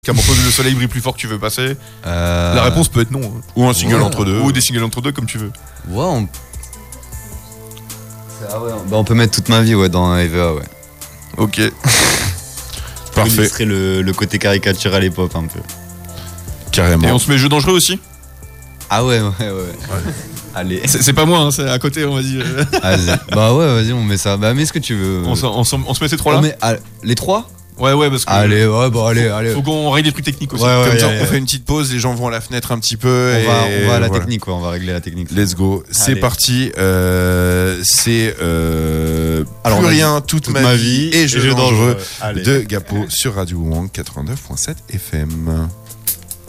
Qu'un morceau de Le Soleil brille plus fort que tu veux passer. La réponse peut être non. Ou un single entre deux. Ou des singles entre deux, comme tu veux. Ouais, on peut mettre toute ma vie dans EVA, ouais. Ok. Parfait. Ce serait le côté caricatural hip-hop un peu. Carrément. Et on se met jeu dangereux aussi. Ah ouais. Allez. C'est pas moi, hein, c'est à côté, on va dire. Vas-y. Bah ouais, vas-y, on met ça. Bah mets ce que tu veux. On se met ces trois-là. Les trois. Ouais, parce que. Allez, allez. Faut qu'on règle des trucs techniques aussi. Comme ça, on fait une petite pause, les gens vont à la fenêtre un petit peu. On va à la technique, quoi. On va régler la technique. Let's go. C'est parti. C'est Alors, Plus rien, toute ma vie et Jeu dangereux Allez. de Gapo sur Radio Wang 89.7 FM.